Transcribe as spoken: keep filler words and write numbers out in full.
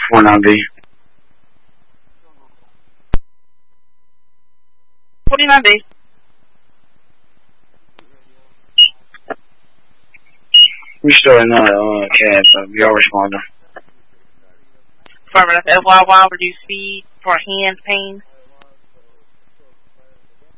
forty-nine B. forty-nine B. We still in that uh, cab, but we are responding. Affirmative. F Y Y reduced speed for hand pain.